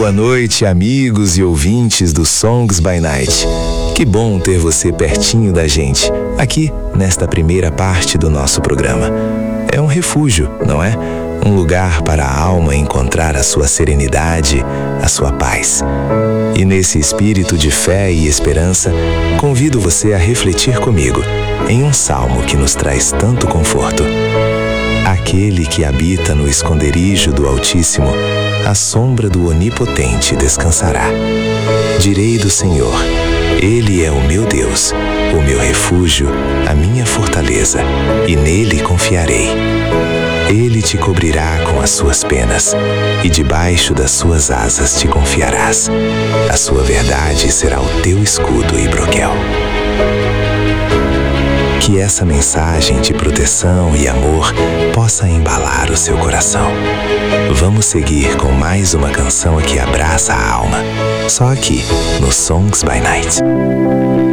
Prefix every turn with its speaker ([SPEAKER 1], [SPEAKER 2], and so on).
[SPEAKER 1] Boa noite, amigos e ouvintes do Songs by Night. Que bom ter você pertinho da gente, aqui nesta primeira parte do nosso programa. É um refúgio, não é? Um lugar para a alma encontrar a sua serenidade, a sua paz. E nesse espírito de fé e esperança, convido você a refletir comigo em um salmo que nos traz tanto conforto. Aquele que habita no esconderijo do Altíssimo, à sombra do Onipotente descansará. Direi do Senhor: Ele é o meu Deus, o meu refúgio, a minha fortaleza, e nele confiarei. Ele te cobrirá com as suas penas, e debaixo das suas asas te confiarás. A sua verdade será o teu escudo e broquel. Que essa mensagem de proteção e amor possa embalar o seu coração. Vamos seguir com mais uma canção que abraça a alma. Só aqui, no Songs by Night.